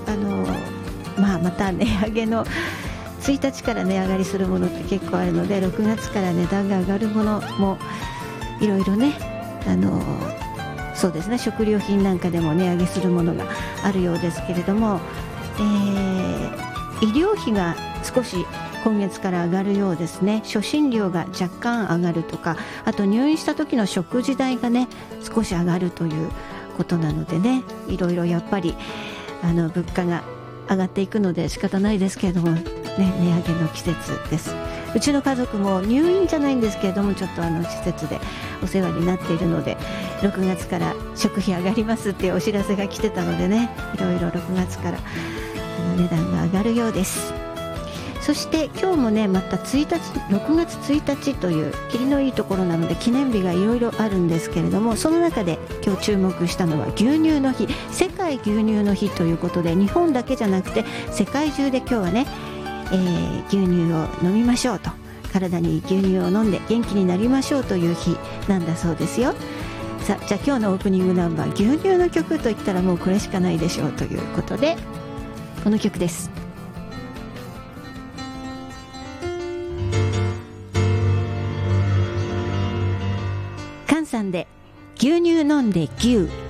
また値上げの1日から値上がりするものって結構あるので、6月から値段が上がるものもいろいろね、そうですね、食料品なんかでも値上げするものがあるようですけれども、医療費が少し今月から上がるようですね。初診料が若干上がるとか、あと入院した時の食事代がね少し上がるということなのでね、いろいろやっぱり物価が上がっていくので仕方ないですけれどもね、値上げの季節です。うちの家族も入院じゃないんですけれども、ちょっと施設でお世話になっているので、6月から食費上がりますっていうお知らせが来てたのでね、いろいろ6月から値段が上がるようです。そして今日もね、また6月1日という切りのいいところなので記念日がいろいろあるんですけれども、その中で今日注目したのは牛乳の日、世界牛乳の日ということで、日本だけじゃなくて世界中で今日はね、牛乳を飲みましょうと、体に牛乳を飲んで元気になりましょうという日なんだそうですよ。さあ、じゃあ今日のオープニングナンバー、牛乳の曲といったらもうこれしかないでしょうということで、この曲です。菅さんで牛乳飲んで牛。